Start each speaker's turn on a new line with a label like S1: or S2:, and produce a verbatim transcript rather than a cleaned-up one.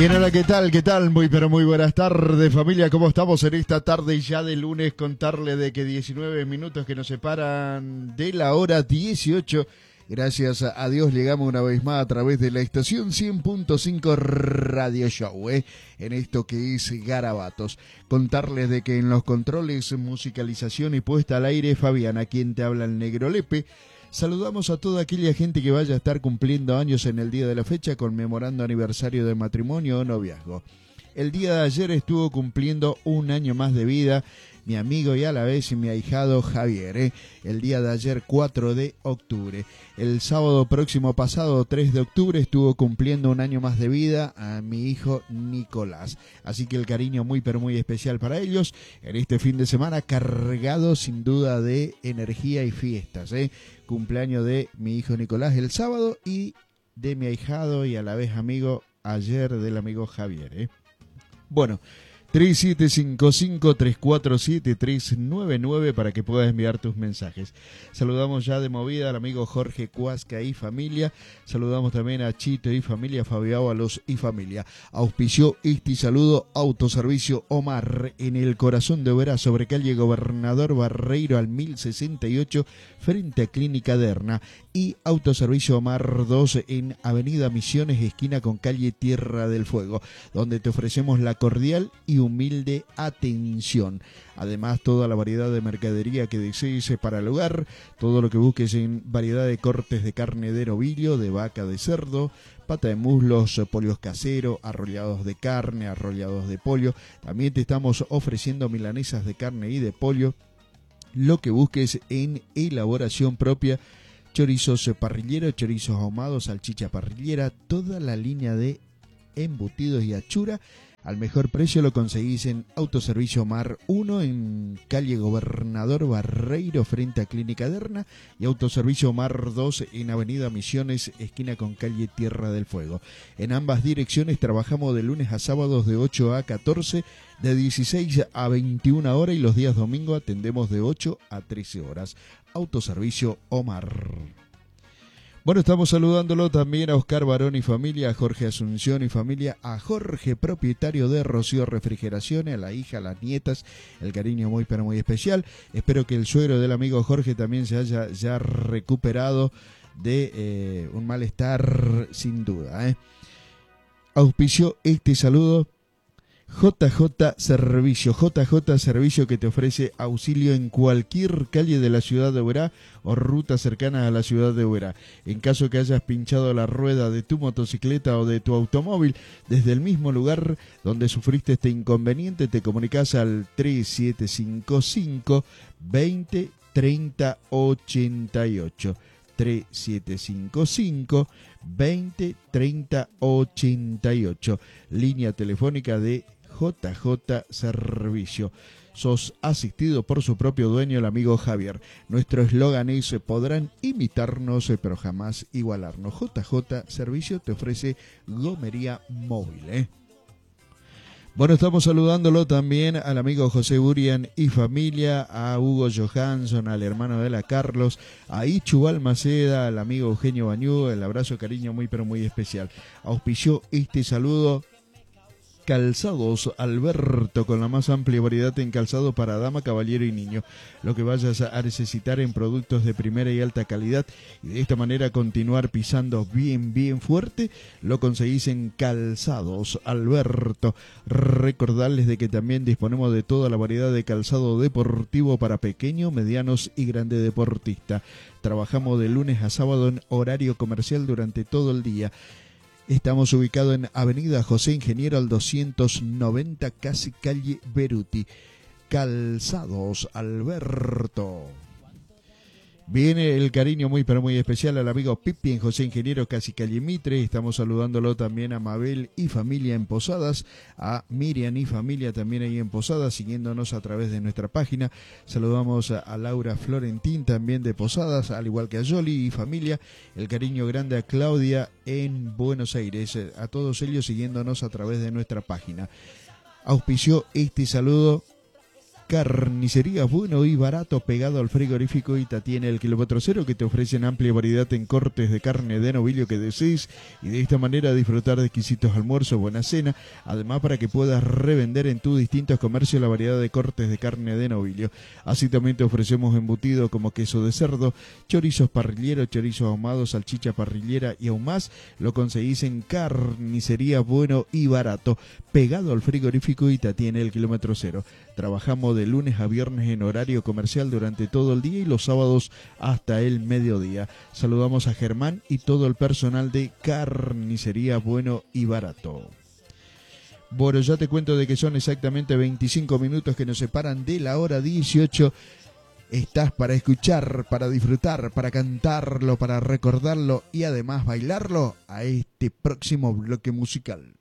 S1: Bien, hola, ¿qué tal? ¿Qué tal? Muy, pero muy buenas tardes, familia. ¿Cómo estamos en esta tarde ya de lunes? Contarle de que diecinueve minutos que nos separan de la hora dieciocho. Gracias a Dios llegamos una vez más a través de la estación cien punto cinco Radio Show, ¿eh? En esto que es Garabatos. Contarles de que en los controles, musicalización y puesta al aire, Fabián, a quien te habla el Negro Lepe. Saludamos a toda aquella gente que vaya a estar cumpliendo años en el día de la fecha, conmemorando aniversario de matrimonio o noviazgo. El día de ayer estuvo cumpliendo un año más de vida mi amigo y a la vez mi ahijado Javier, ¿eh? El día de ayer, cuatro de octubre. El sábado próximo pasado, tres de octubre, estuvo cumpliendo un año más de vida a mi hijo Nicolás. Así que el cariño muy pero muy especial para ellos en este fin de semana, cargado sin duda de energía y fiestas, ¿eh? Cumpleaños de mi hijo Nicolás el sábado y de mi ahijado y a la vez amigo ayer del amigo Javier, ¿eh? Bueno, tres siete cinco cinco, tres cuatro siete, tres nueve nueve para que puedas enviar tus mensajes. Saludamos ya de movida al amigo Jorge Cuasca y familia. Saludamos también a Chito y familia, Fabio Ábalos y familia. Auspició este saludo Autoservicio Omar en el corazón de Oberá, sobre calle Gobernador Barreiro al mil sesenta y ocho, frente a Clínica Derna. Y Autoservicio Omar dos en Avenida Misiones, esquina con calle Tierra del Fuego, donde te ofrecemos la cordial y humilde atención. Además, toda la variedad de mercadería que desees para el hogar, todo lo que busques en variedad de cortes de carne de novillo, de vaca, de cerdo, pata de muslos, polios caseros, arrollados de carne, arrollados de pollo. También te estamos ofreciendo milanesas de carne y de pollo, lo que busques en elaboración propia. Chorizos parrilleros, chorizos ahumados, salchicha parrillera, toda la línea de embutidos y achura. Al mejor precio lo conseguís en Autoservicio Mar uno en calle Gobernador Barreiro frente a Clínica Derna y Autoservicio Mar dos en Avenida Misiones, esquina con calle Tierra del Fuego. En ambas direcciones trabajamos de lunes a sábados de ocho a catorce, de dieciséis a veintiuna horas y los días domingo atendemos de ocho a trece horas. Autoservicio Omar. Bueno, estamos saludándolo también a Oscar Barón y familia, a Jorge Asunción y familia, a Jorge, propietario de Rocío Refrigeraciones, a la hija, a las nietas, el cariño muy pero muy especial. Espero que el suegro del amigo Jorge también se haya ya recuperado de eh, un malestar sin duda, ¿eh? Auspició este saludo J J Servicio, J J Servicio, que te ofrece auxilio en cualquier calle de la ciudad de Oberá o rutas cercanas a la ciudad de Oberá. En caso que hayas pinchado la rueda de tu motocicleta o de tu automóvil, desde el mismo lugar donde sufriste este inconveniente, te comunicas al tres siete cinco cinco, veinte, treinta, ochenta y ocho. tres siete cinco cinco, veinte, treinta, ochenta y ocho. Línea telefónica de J J Servicio. Sos asistido por su propio dueño, el amigo Javier. Nuestro eslogan es: podrán imitarnos, pero jamás igualarnos. J J Servicio te ofrece gomería móvil, ¿eh? Bueno, estamos saludándolo también al amigo José Burian y familia, a Hugo Johansson, al hermano de la Carlos, a Ichu Balmaceda, al amigo Eugenio Bañú, el abrazo, cariño muy pero muy especial. Auspició este saludo Calzados Alberto, con la más amplia variedad en calzado para dama, caballero y niño. Lo que vayas a necesitar en productos de primera y alta calidad, y de esta manera continuar pisando bien, bien fuerte, lo conseguís en Calzados Alberto. Recordarles de que también disponemos de toda la variedad de calzado deportivo para pequeños, medianos y grandes deportistas. Trabajamos de lunes a sábado en horario comercial durante todo el día. Estamos ubicados en Avenida José Ingeniero al doscientos noventa, casi calle Beruti. Calzados Alberto. Viene el cariño muy pero muy especial al amigo Pipi en José Ingeniero, casi calle Mitre. Estamos saludándolo también a Mabel y familia en Posadas, a Miriam y familia también ahí en Posadas, siguiéndonos a través de nuestra página. Saludamos a, a Laura Florentín también de Posadas, al igual que a Yoli y familia. El cariño grande a Claudia en Buenos Aires, a todos ellos siguiéndonos a través de nuestra página. Auspició este saludo Carnicería Bueno y Barato, pegado al frigorífico Ita. Tiene el kilómetro cero, que te ofrecen amplia variedad en cortes de carne de novillo que desees, y de esta manera disfrutar de exquisitos almuerzos, buena cena. Además, para que puedas revender en tus distintos comercios la variedad de cortes de carne de novillo. Así también te ofrecemos embutido como queso de cerdo, chorizos parrilleros, chorizos ahumados, salchicha parrillera y aún más. Lo conseguís en Carnicería Bueno y Barato, pegado al frigorífico Ita. Tiene el kilómetro cero. Trabajamos de lunes a viernes en horario comercial durante todo el día y los sábados hasta el mediodía. Saludamos a Germán y todo el personal de Carnicería Bueno y Barato. Bueno, ya te cuento de que son exactamente veinticinco minutos que nos separan de la hora dieciocho. Estás para escuchar, para disfrutar, para cantarlo, para recordarlo y además bailarlo a este próximo bloque musical.